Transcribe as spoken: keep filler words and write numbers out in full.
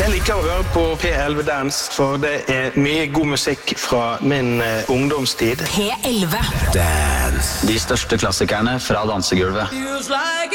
Jeg liker å høre på P elleve Dance, for det er mye god musikk fra min uh, ungdomstid. P elleve Dance. De største klassikerne fra dansegulvet.